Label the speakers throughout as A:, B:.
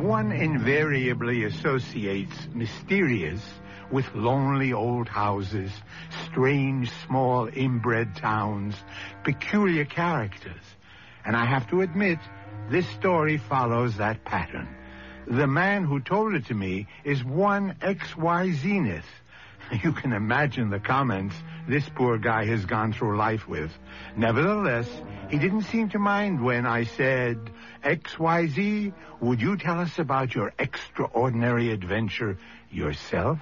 A: One invariably associates mysterious with lonely old houses, strange small inbred towns, peculiar characters. And I have to admit, this story follows that pattern. The man who told it to me is one XY Zenith. You can imagine the comments this poor guy has gone through life with. Nevertheless, he didn't seem to mind when I said, XYZ, would you tell us about your extraordinary adventure yourself?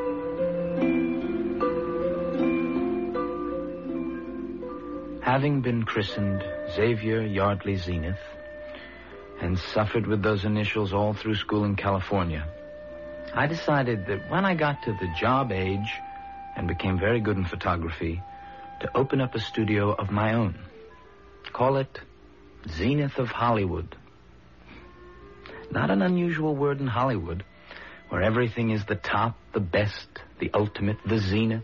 B: Having been christened Xavier Yardley Zenith and suffered with those initials all through school in California, I decided that when I got to the job age and became very good in photography, to open up a studio of my own. Call it Zenith of Hollywood. Not an unusual word in Hollywood, where everything is the top, the best, the ultimate, the zenith.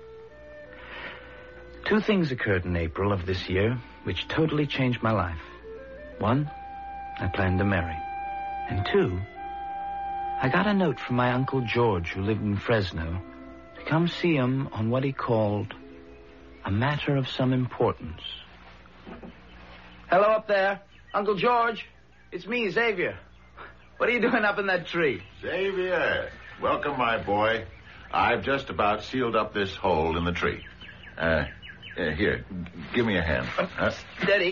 B: 2 things occurred in April of this year which totally changed my life. 1, I planned to marry. And 2, I got a note from my Uncle George, who lived in Fresno, to come see him on what he called a matter of some importance. Hello up there. Uncle George. It's me, Xavier. What are you doing up in that tree?
C: Xavier, welcome, my boy. I've just about sealed up this hole in the tree. Here, give me a hand.
B: Steady.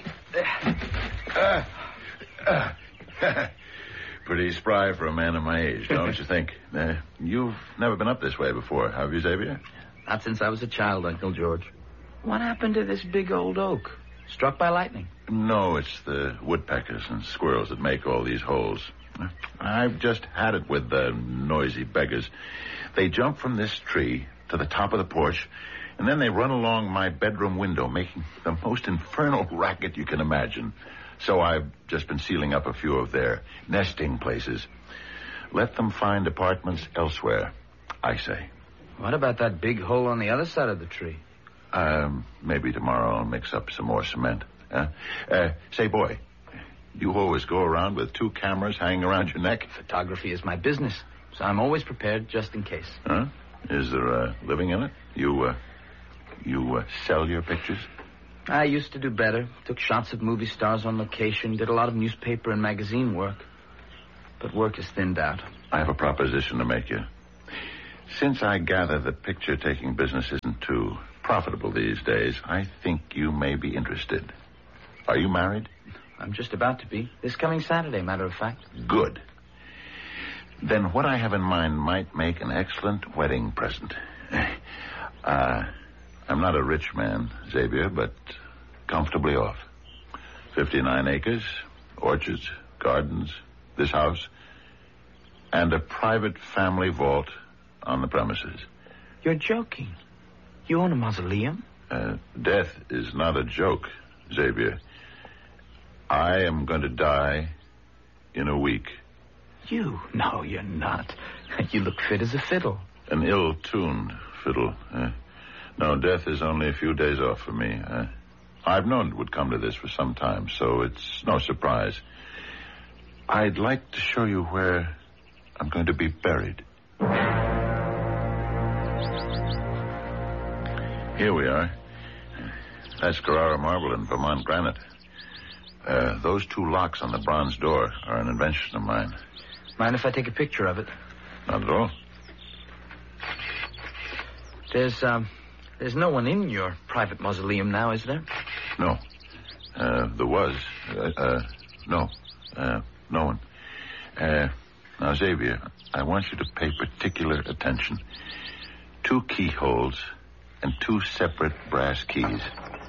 C: Pretty spry for a man of my age, don't you think? You've never been up this way before, have you, Xavier?
B: Not since I was a child, Uncle George. What happened to this big old oak? Struck by lightning?
C: No, it's the woodpeckers and squirrels that make all these holes. I've just had it with the noisy beggars. They jump from this tree to the top of the porch, and then they run along my bedroom window, making the most infernal racket you can imagine. So I've just been sealing up a few of their nesting places. Let them find apartments elsewhere, I say.
B: What about that big hole on the other side of the tree?
C: Maybe tomorrow I'll mix up some more cement. Say, boy, you always go around with 2 cameras hanging around your neck?
B: Photography is my business, so I'm always prepared just in case.
C: Huh? Is there a living in it? You sell your pictures?
B: I used to do better. Took shots of movie stars on location, did a lot of newspaper and magazine work. But work is thinned out.
C: I have a proposition to make you. Since I gather that picture-taking business isn't too profitable these days, I think you may be interested. Are you married?
B: I'm just about to be. This coming Saturday, matter of fact.
C: Good. Then what I have in mind might make an excellent wedding present. I'm not a rich man, Xavier, but comfortably off. 59 acres, orchards, gardens, this house, and a private family vault on the premises.
B: You're joking. You own a mausoleum?
C: Death is not a joke, Xavier. I am going to die in a week.
B: You? No, you're not. You look fit as a fiddle.
C: An ill-tuned fiddle. No, death is only a few days off for me. I've known it would come to this for some time, so it's no surprise. I'd like to show you where I'm going to be buried. Here we are. That's Carrara marble and Vermont granite. Those 2 locks on the bronze door are an invention of mine.
B: Mind if I take a picture of it?
C: Not at all.
B: There's no one in your private mausoleum now, is there?
C: No. There was. No. No one. Now, Xavier, I want you to pay particular attention. 2 keyholes and 2 separate brass keys.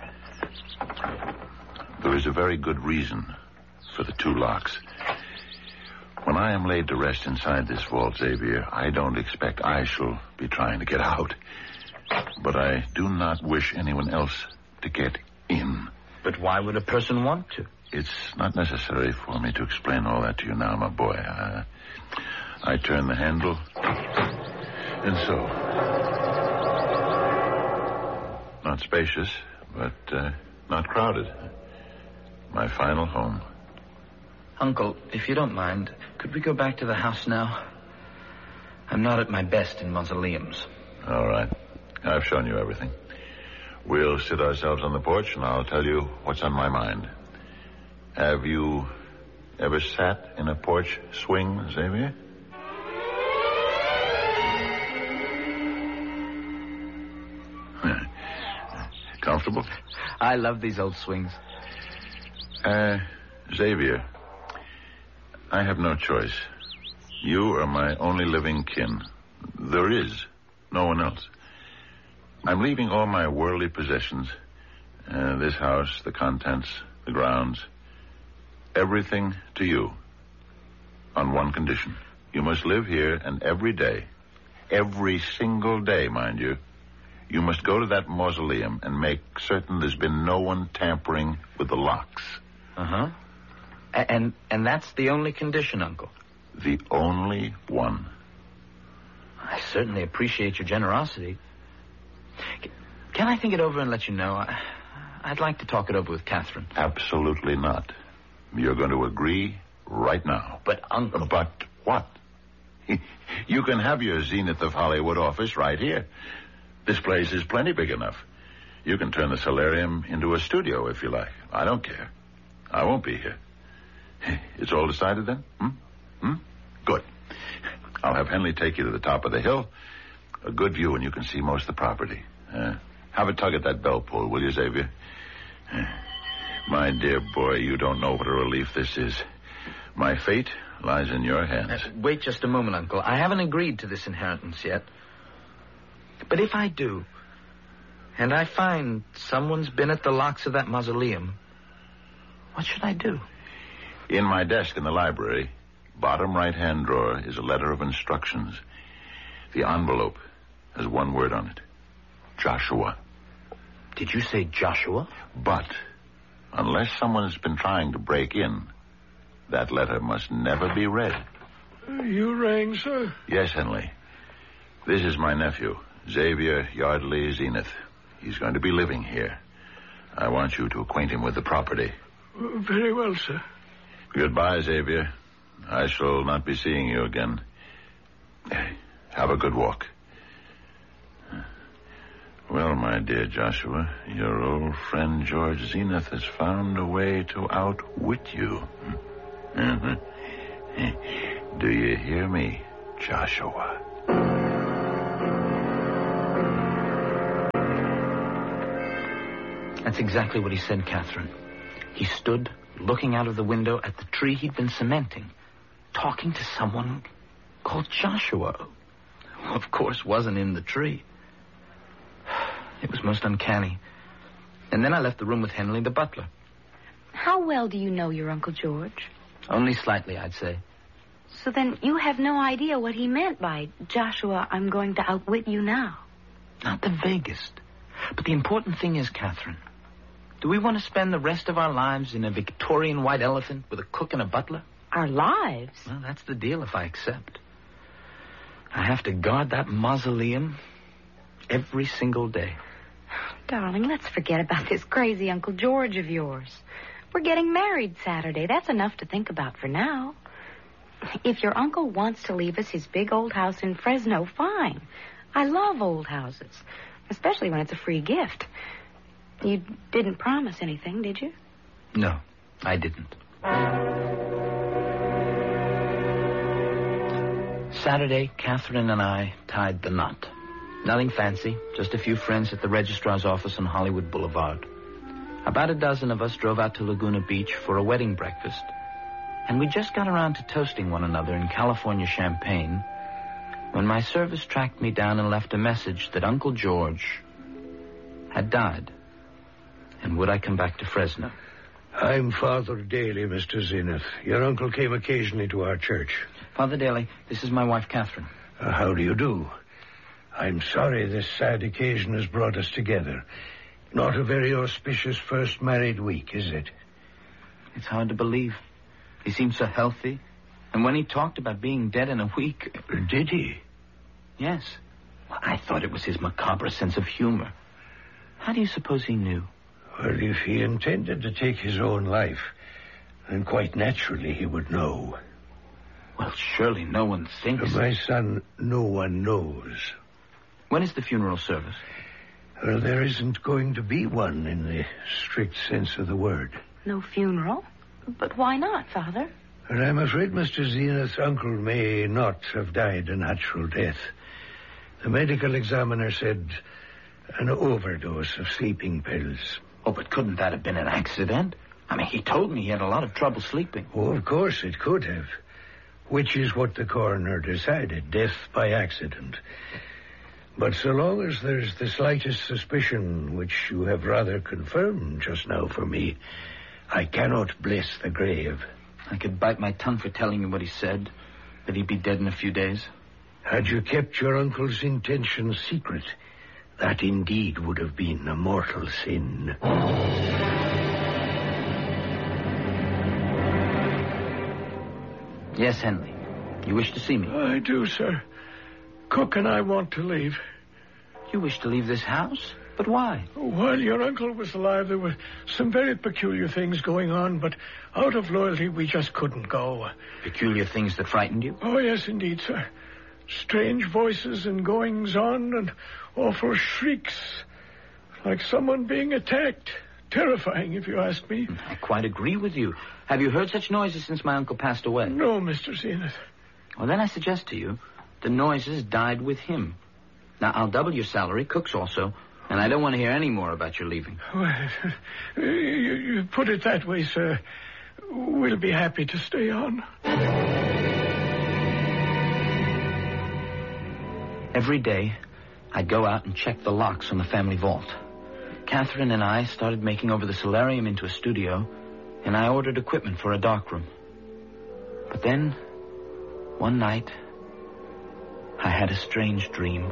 C: There is a very good reason for the 2 locks. When I am laid to rest inside this vault, Xavier, I don't expect I shall be trying to get out. But I do not wish anyone else to get in.
B: But why would a person want to?
C: It's not necessary for me to explain all that to you now, my boy. I turn the handle, and so. Not spacious, but not crowded. My final home.
B: Uncle, if you don't mind, could we go back to the house now? I'm not at my best in mausoleums.
C: All right. I've shown you everything. We'll sit ourselves on the porch, and I'll tell you what's on my mind. Have you ever sat in a porch swing, Xavier? Comfortable?
B: I love these old swings.
C: Xavier, I have no choice. You are my only living kin. There is no one else. I'm leaving all my worldly possessions, this house, the contents, the grounds, everything to you, on one condition. You must live here, and every day, every single day, mind you, you must go to that mausoleum and make certain there's been no one tampering with the locks.
B: Uh-huh. And that's the only condition, Uncle?
C: The only one.
B: I certainly appreciate your generosity. Can I think it over and let you know? I'd like to talk it over with Catherine.
C: Absolutely not. You're going to agree right now.
B: But, Uncle...
C: But what? You can have your Zenith of Hollywood office right here. This place is plenty big enough. You can turn the solarium into a studio if you like. I don't care. I won't be here. It's all decided then? Good. I'll have Henley take you to the top of the hill. A good view, and you can see most of the property. Have a tug at that bell pull, will you, Xavier? My dear boy, you don't know what a relief this is. My fate lies in your hands.
B: Wait just a moment, Uncle. I haven't agreed to this inheritance yet. But if I do, and I find someone's been at the locks of that mausoleum, what should I do?
C: In my desk in the library, bottom right-hand drawer, is a letter of instructions. The envelope has one word on it. Joshua.
B: Did you say Joshua?
C: But, unless someone has been trying to break in, that letter must never be read.
D: You rang, sir?
C: Yes, Henley. This is my nephew, Xavier Yardley Zenith. He's going to be living here. I want you to acquaint him with the property.
D: Very well, sir.
C: Goodbye, Xavier. I shall not be seeing you again. Have a good walk. Well, my dear Joshua, your old friend George Zenith has found a way to outwit you. Do you hear me, Joshua?
B: That's exactly what he said, Catherine. He stood looking out of the window at the tree he'd been cementing, talking to someone called Joshua, who, of course, wasn't in the tree. It was most uncanny. And then I left the room with Henley, the butler.
E: How well do you know your Uncle George?
B: Only slightly, I'd say.
E: So then you have no idea what he meant by, Joshua, I'm going to outwit you now.
B: Not the vaguest. But the important thing is, Catherine, do we want to spend the rest of our lives in a Victorian white elephant with a cook and a butler?
E: Our lives?
B: Well, that's the deal if I accept. I have to guard that mausoleum every single day.
E: Darling, let's forget about this crazy Uncle George of yours. We're getting married Saturday. That's enough to think about for now. If your uncle wants to leave us his big old house in Fresno, fine. I love old houses, especially when it's a free gift. You didn't promise anything, did you?
B: No, I didn't. Saturday, Catherine and I tied the knot. Nothing fancy, just a few friends at the registrar's office on Hollywood Boulevard. About a dozen of us drove out to Laguna Beach for a wedding breakfast, and we just got around to toasting one another in California champagne when my service tracked me down and left a message that Uncle George had died. And would I come back to Fresno?
D: I'm Father Daly, Mr. Zenith. Your uncle came occasionally to our church.
B: Father Daly, this is my wife, Catherine.
D: How do you do? I'm sorry this sad occasion has brought us together. Not a very auspicious first married week, is it?
B: It's hard to believe. He seemed so healthy. And when he talked about being dead in a week...
D: Did he?
B: Yes. I thought it was his macabre sense of humor. How do you suppose he knew?
D: Well, if he intended to take his own life, And quite naturally he would know.
B: Well, surely no one thinks...
D: My son, no one knows.
B: When is the funeral service?
D: Well, there isn't going to be one in the strict sense of the word.
E: No funeral? But why not, Father?
D: And I'm afraid Mr. Zenith's uncle may not have died a natural death. The medical examiner said an overdose of sleeping pills.
B: Oh, but couldn't that have been an accident? I mean, he told me he had a lot of trouble sleeping.
D: Oh, of course it could have. Which is what the coroner decided, death by accident. But so long as there's the slightest suspicion, which you have rather confirmed just now for me, I cannot bless the grave.
B: I could bite my tongue for telling you what he said, that he'd be dead in a few days.
D: Had you kept your uncle's intentions secret, that indeed would have been a mortal sin.
B: Yes, Henley. You wish to see me?
F: I do, sir. Cook and I want to leave.
B: You wish to leave this house? But why?
F: While your uncle was alive, there were some very peculiar things going on, but out of loyalty, we just couldn't go.
B: Peculiar things that frightened you?
F: Oh, yes, indeed, sir. Strange voices and goings-on and awful shrieks. Like someone being attacked. Terrifying, if you ask me.
B: I quite agree with you. Have you heard such noises since my uncle passed away?
F: No, Mr. Zenith.
B: Well, then I suggest to you, the noises died with him. Now, I'll double your salary, Cook's also, and I don't want to hear any more about your leaving.
F: Well, you put it that way, sir. We'll be happy to stay on.
B: Every day, I'd go out and check the locks on the family vault. Catherine and I started making over the solarium into a studio, and I ordered equipment for a darkroom. But then, one night, I had a strange dream.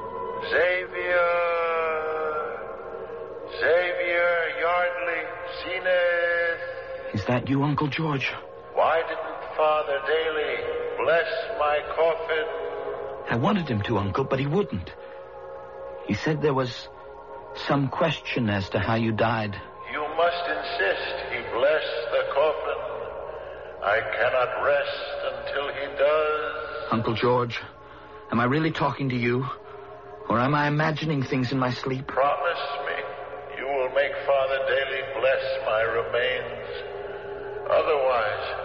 C: Xavier Yardley Zenith.
B: Is that you, Uncle George?
C: Why didn't Father Daly bless my coffin?
B: I wanted him to, Uncle, but he wouldn't. He said there was some question as to how you died.
C: You must insist he bless the coffin. I cannot rest until he does.
B: Uncle George, am I really talking to you? Or am I imagining things in my sleep?
C: Promise me you will make Father Daly bless my remains. Otherwise,